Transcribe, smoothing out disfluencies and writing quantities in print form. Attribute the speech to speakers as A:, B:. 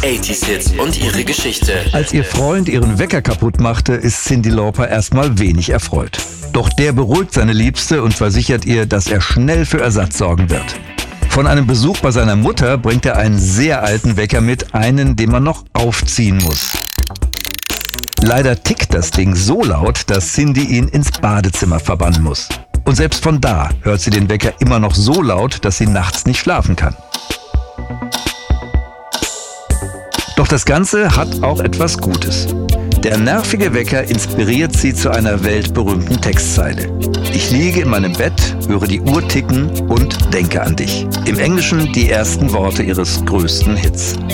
A: 80s Hits und ihre Geschichte.
B: Als ihr Freund ihren Wecker kaputt machte, ist Cyndi Lauper erstmal wenig erfreut. Doch der beruhigt seine Liebste und versichert ihr, dass er schnell für Ersatz sorgen wird. Von einem Besuch bei seiner Mutter bringt er einen sehr alten Wecker mit, einen, den man noch aufziehen muss. Leider tickt das Ding so laut, dass Cyndi ihn ins Badezimmer verbannen muss. Und selbst von da hört sie den Wecker immer noch so laut, dass sie nachts nicht schlafen kann. Doch das Ganze hat auch etwas Gutes. Der nervige Wecker inspiriert sie zu einer weltberühmten Textzeile. Ich liege in meinem Bett, höre die Uhr ticken und denke an dich. Im Englischen die ersten Worte ihres größten Hits.